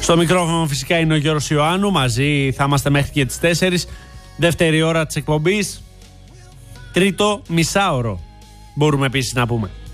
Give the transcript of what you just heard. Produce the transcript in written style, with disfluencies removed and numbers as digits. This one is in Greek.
Στο μικρόφωνο φυσικά είναι ο Γιώργος Ιωάννου. Μαζί θα είμαστε μέχρι και τις 4. Δεύτερη ώρα της εκπομπής. Τρίτο μισάωρο μπορούμε επίσης να πούμε.